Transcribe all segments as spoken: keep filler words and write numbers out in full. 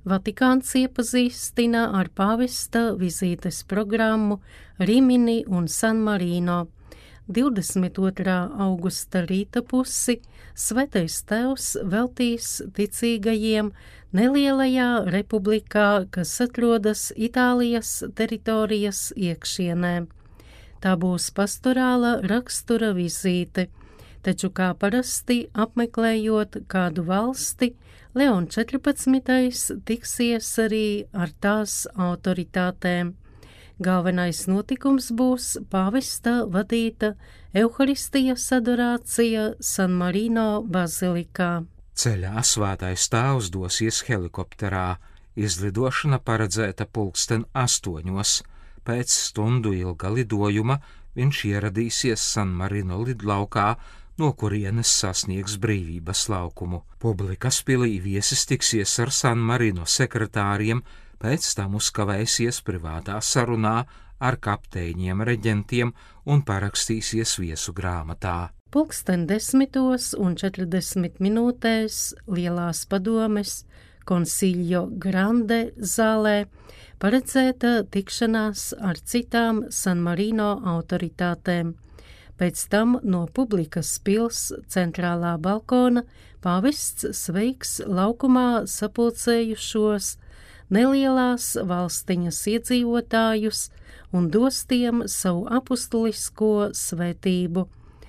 Vatikāns iepazīstina ar pāvesta vizītes programmu Rimini un San Marino. divdesmit otrā augusta rīta pusi Svētais Tēvs veltīs ticīgajiem nelielajā republikā, kas atrodas Itālijas teritorijas iekšienē. Tā būs pastorāla rakstura vizīte, taču kā parasti apmeklējot kādu valsti, Leons četrpadsmitais tiksies arī ar tās autoritātēm. Galvenais notikums būs pāvesta vadīta Euharistijas adorācija San Marino bazilikā. Ceļā Svētais Tēvs dosies helikopterā. Izlidošana paredzēta pulksten astoņos. Pēc stundu ilga lidojuma viņš ieradīsies San Marino lidlaukā, no kurienes sasniegs Brīvības laukumu. Publikas pilī viesis tiksies ar San Marino sekretāriem, pēc tam uzkavēsies privātā sarunā ar kapteiņiem, reģentiem un parakstīsies viesu grāmatā. Pulksten desmitos un četrdesmit minūtēs Lielās padomes Consiglio Grande zālē paredzēta tikšanās ar citām San Marino autoritātēm. Pēc tam no publikas pils centrālā balkona pāvests sveiks laukumā sapulcējušos nelielās valstiņas iedzīvotājus un dos tiem savu apustulisko svētību.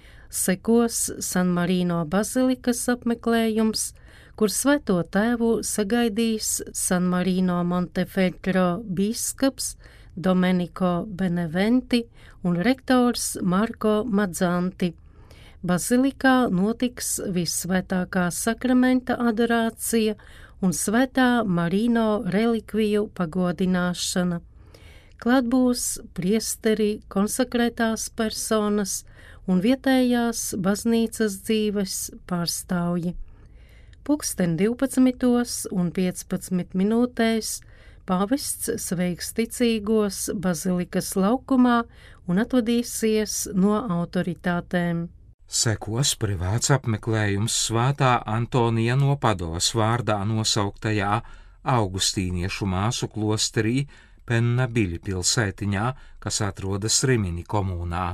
Sekos San Marino bazilikas apmeklējums, kur Svēto Tēvu sagaidīs San Marino Montefeltro bīskaps Domenico Beneventi un rektors Marko Madzanti. Bazilikā notiks Vissvētākā sakramenta adorācija un Svētā Marino relikviju pagodināšana. Klāt būs priesteri, konsekrētās personas un vietējās baznīcas dzīves pārstāvji. Pulksten divpadsmitos un piecpadsmit minūtēs pāvests sveiks ticīgos bazilikas laukumā un atvadīsies no autoritātēm. Sekos privāts apmeklējums Svētā Antonija no Padovas vārdā nosauktajā augustīniešu māsu klosterī Pennabili pilsētiņā, kas atrodas Rimini komūnā.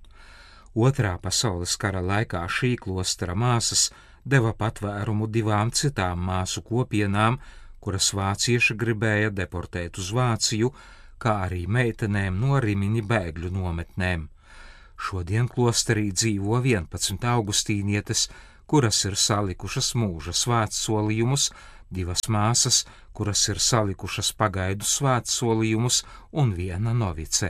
Otrā pasaules kara laikā šī klostera māsas deva patvērumu divām citām māsu kopienām, kuras vācieši gribēja deportēt uz Vāciju, kā arī meitenēm no Rimini bēgļu nometnēm. Šodien klosterī dzīvo vienpadsmit augustīnietes, kuras ir salikušas mūža svētsolījumus, divas māsas, kuras ir salikušas pagaidu svētsolījumus, un viena novice.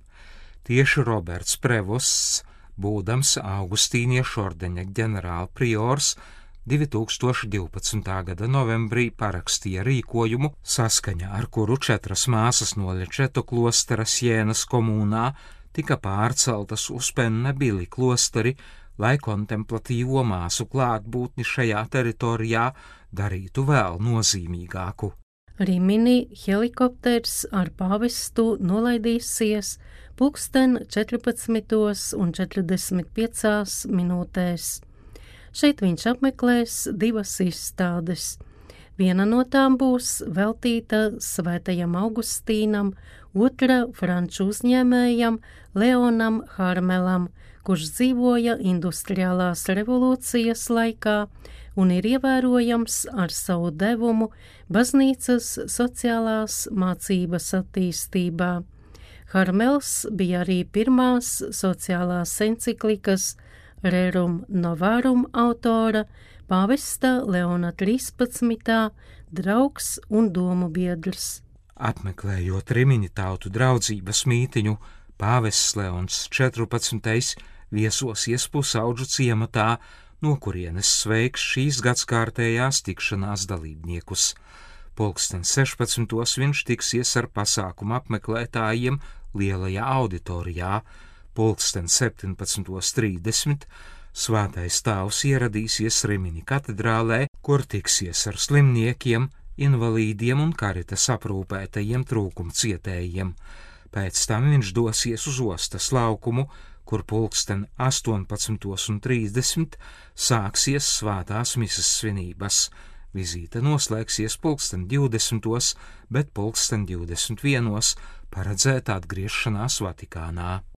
Tieši Roberts Prevosts, būdams augustīniešu ordeņa ģenerālpriors, divi tūkstoši divpadsmitā gada novembrī parakstīja rīkojumu, saskaņā ar kuru četras māsas no Lečeto klostera Sienas komūnā tika pārceltas uz Pennabili klosteri, lai kontemplatīvo māsu klātbūtni šajā teritorijā darītu vēl nozīmīgāku. Rimini helikopters ar pāvestu nolaidīsies pulksten četrpadsmitos un četrdesmit piecās minūtēs. Šeit viņš apmeklēs divas izstādes. Viena no tām būs veltīta Svētajam Augustīnam, otra franču uzņēmējam Leonam Harmelam, kurš dzīvoja industriālās revolūcijas laikā un ir ievērojams ar savu devumu baznīcas sociālās mācības attīstībā. Harmels bija arī pirmās sociālās enciklikas Rerum Novarum autora, pāvesta Leona trīspadsmitā draugs un domu biedrs. Apmeklējot Rimini tautu draudzības mītiņu, pāvests Leons četrpadsmitais viesosies Pusauģu ciematā, no kurienes sveiks šīs gadskārtējās tikšanās dalībniekus. Pulksten sešpadsmitos viņš tiksies ar pasākumu apmeklētājiem lielajā auditorijā. Pulksten septiņpadsmitos trīsdesmit Svētais Tēvs ieradīsies Rimini katedrālē, kur tiksies ar slimniekiem, invalīdiem un karitas aprūpētajiem trūkumcietējiem. Pēc tam viņš dosies uz ostas laukumu, kur pulksten astoņpadsmitos trīsdesmit sāksies svētās misas svinības. Vizīte noslēgsies pulksten divdesmitos, bet pulksten divdesmit vienos paredzēta atgriešanās Vatikānā.